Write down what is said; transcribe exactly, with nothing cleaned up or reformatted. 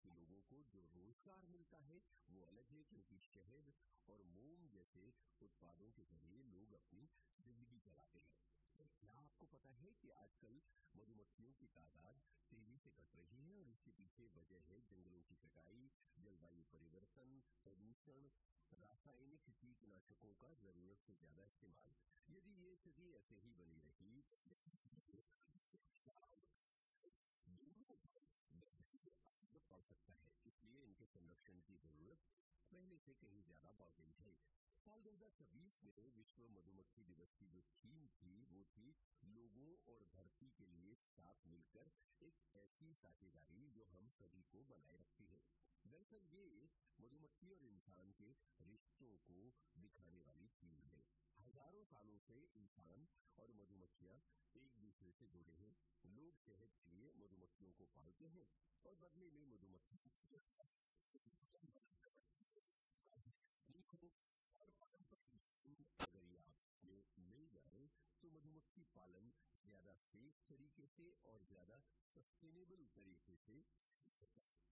के लोगों को जो रोजगार मिलता है वो अलग है, क्योंकि शहद और मोम जैसे उत्पादों के जरिए लोग अपनी जिंदगी चलाते हैं। तो क्या आपको पता है कि आजकल मधुमक्खियों की तादाद तेजी से घट रही है और इसके पीछे वजह है जंगलों की कटाई, जलवायु परिवर्तन, प्रदूषण, रासायनिक कीटनाशकों का जरूरत से ज्यादा इस्तेमाल। यदि ये स्थिति ऐसे ही बनी रही पड़ सकता है, इसलिए इनके संरक्षण की जरूरत पहले से कहीं ज्यादा बढ़ गई है। साल दो हज़ार छब्बीस में विश्व मधुमक्खी दिवस की जो थीम थी वो थी लोगों और धरती के लिए साथ मिलकर एक ऐसी साझेदारी जो हम सभी को बनाए रखती है। दरअसल ये मधुमक्खी और इंसान के रिश्तों को दिखाने वाली थीम है। हजारों सालों से इंसान और मधुमक्खियां एक दूसरे से जुड़े हैं। लोग शहद के लिए मधुमक्खियों को पालते हैं और बदले में मधुमक्खी अगर ये आपको मिल जाए तो मधुमक्खी पालन ज्यादा सेफ तरीके से और ज्यादा सस्टेनेबल तरीके से